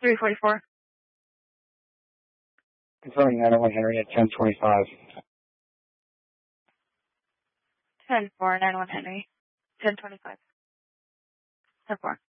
344. Confirming 901 Henry at 1025. 10-4, 901 Henry. 1025. 10-4.